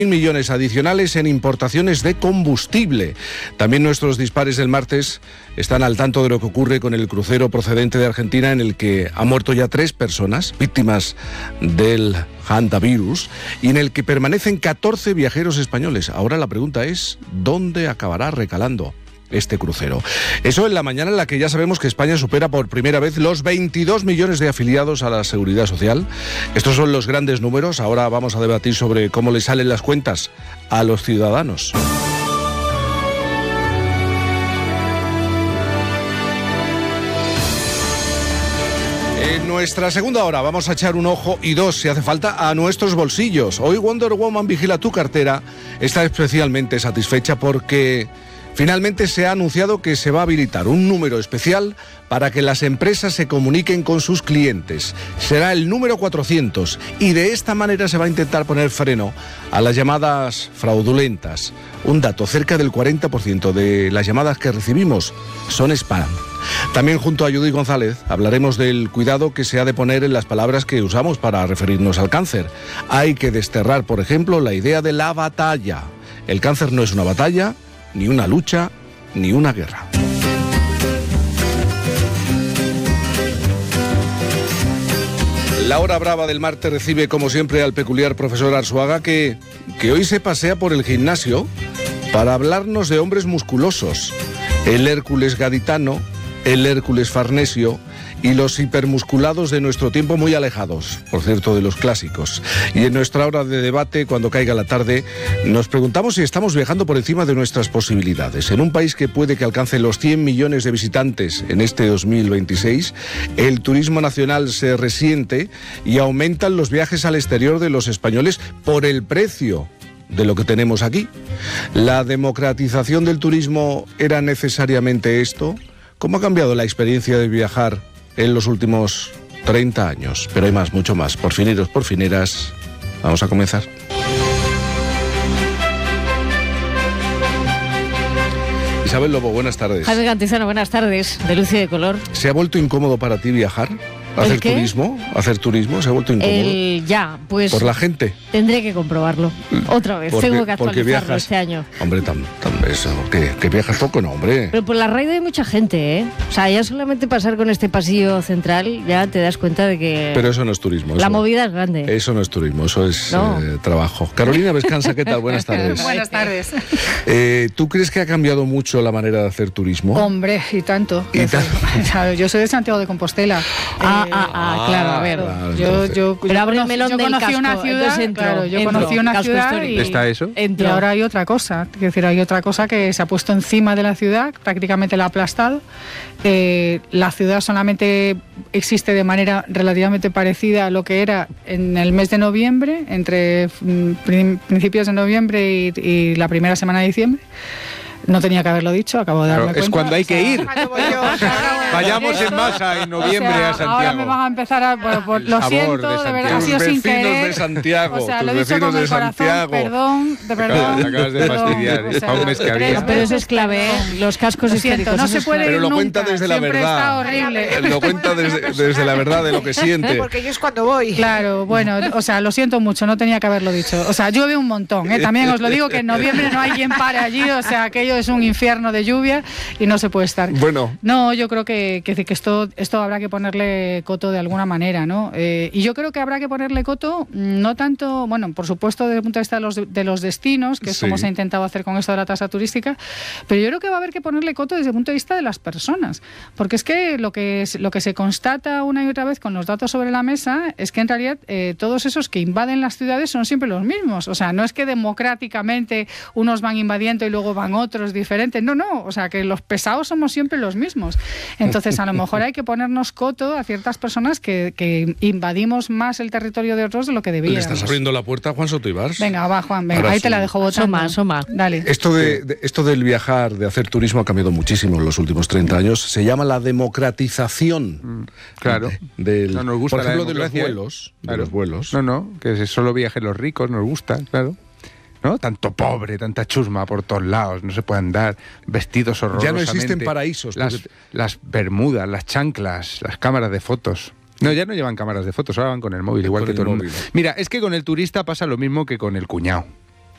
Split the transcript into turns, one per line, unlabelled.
millones adicionales en importaciones de combustible. También nuestros dispares del martes están al tanto de lo que ocurre con el crucero procedente de Argentina, en el que han muerto ya 3 personas víctimas del hantavirus y en el que permanecen 14 viajeros españoles. Ahora la pregunta es, ¿dónde acabará recalando este crucero? Eso en la mañana en la que ya sabemos que España supera por primera vez los 22 millones de afiliados a la Seguridad Social. Estos son los grandes números. Ahora vamos a debatir sobre cómo le salen las cuentas a los ciudadanos. En nuestra segunda hora vamos a echar un ojo y 2, si hace falta, a nuestros bolsillos. Hoy Wonder Woman Vigila tu Cartera está especialmente satisfecha porque finalmente se ha anunciado que se va a habilitar un número especial para que las empresas se comuniquen con sus clientes. Será el número 400 y de esta manera se va a intentar poner freno a las llamadas fraudulentas. Un dato, cerca del 40% de las llamadas que recibimos son spam. También junto a Judith González hablaremos del cuidado que se ha de poner en las palabras que usamos para referirnos al cáncer. Hay que desterrar, por ejemplo, la idea de la batalla. El cáncer no es una batalla, ni una lucha, ni una guerra. La hora brava del martes recibe, como siempre, al peculiar profesor Arzuaga, que hoy se pasea por el gimnasio para hablarnos de hombres musculosos. El Hércules gaditano, el Hércules farnesio y los hipermusculados de nuestro tiempo, muy alejados, por cierto, de los clásicos. Y en nuestra hora de debate, cuando caiga la tarde, nos preguntamos si estamos viajando por encima de nuestras posibilidades. En un país que puede que alcance los 100 millones de visitantes en este 2026, el turismo nacional se resiente y aumentan los viajes al exterior de los españoles por el precio de lo que tenemos aquí. ¿La democratización del turismo era necesariamente esto? ¿Cómo ha cambiado la experiencia de viajar en los últimos 30 años? Pero hay más, mucho más. Por fineros, por fineras, vamos a comenzar. Isabel Lobo, buenas tardes.
Jaime Cantizano, buenas tardes, de luz y de color.
¿Se ha vuelto incómodo para ti viajar? ¿Hacer turismo? ¿Hacer turismo? ¿Se ha vuelto incómodo?
Ya, pues...
¿Por la gente?
Tendré que comprobarlo. Otra vez, tengo que actualizarlo este año.
Hombre, eso, ¿que viajas poco? No, hombre.
Pero por la raíz hay mucha gente, ¿eh? O sea, ya solamente pasar con este pasillo central ya te das cuenta de que...
Pero eso no es turismo.
La movida es grande.
Eso no es turismo, eso es trabajo. Carolina Vescanza, ¿qué tal? Buenas tardes.
Buenas tardes.
¿Tú crees que ha cambiado mucho la manera de hacer turismo?
Hombre, y tanto. Yo soy de Santiago de Compostela.
Claro, a ver.
Yo conocí una ciudad, conocí una ciudad y
¿está eso?
Y ahora hay otra cosa. Es decir, hay otra cosa que se ha puesto encima de la ciudad, prácticamente la ha aplastado. La ciudad solamente existe de manera relativamente parecida a lo que era en el mes de noviembre, entre principios de noviembre y la primera semana de diciembre. No tenía que haberlo dicho, acabo de darme cuenta.
Es cuando hay que ir. Vayamos en masa en noviembre a Santiago.
Ahora me van a empezar a... lo siento, de verdad, ha sido sin querer.
De Santiago,
o sea, lo he dicho con el corazón, perdón, de verdad.
Te acabas de fastidiar, para un mes que había.
Pero eso es clave, ¿eh? Los cascos históricos.
No se puede ir
pero lo
nunca.
Cuenta desde la verdad.
Está horrible.
Lo cuenta desde la verdad de lo que siente.
Porque yo es cuando voy.
Claro, bueno, o sea, lo siento mucho, no tenía que haberlo dicho. O sea, llueve un montón, ¿eh? También os lo digo que en noviembre no hay quien pare allí, o sea, aquello es un infierno de lluvia y no se puede estar.
Bueno.
No, yo creo que esto habrá que ponerle coto de alguna manera, ¿no? Y yo creo que habrá que ponerle coto, no tanto, bueno, por supuesto desde el punto de vista de los destinos, que es como se ha intentado hacer con esto de la tasa turística, pero yo creo que va a haber que ponerle coto desde el punto de vista de las personas, porque es que lo que se constata una y otra vez con los datos sobre la mesa es que en realidad todos esos que invaden las ciudades son siempre los mismos. O sea, no es que democráticamente unos van invadiendo y luego van otros diferentes. No, o sea, que los pesados somos siempre los mismos. Entonces, a lo mejor hay que ponernos coto a ciertas personas que invadimos más el territorio de otros de lo que debíamos.
¿Le estás abriendo la puerta a Juan Soto Ibars?
Venga, va, Juan, venga, ahí sí. Te la dejo botando.
Asoma.
Dale.
Esto del viajar, de hacer turismo ha cambiado muchísimo en los últimos 30 años. Se llama la democratización.
Claro.
No nos gusta, por ejemplo, de los vuelos.
Claro.
De los vuelos.
No, que solo viajen los ricos, nos gusta, claro. ¿No? Tanto pobre, tanta chusma por todos lados, no se puede andar vestidos horrorosamente.
Ya no existen paraísos.
Las bermudas, las chanclas, las cámaras de fotos. No, ya no llevan cámaras de fotos, ahora van con el móvil, igual que todo el mundo. Mira, es que con el turista pasa lo mismo que con el cuñado.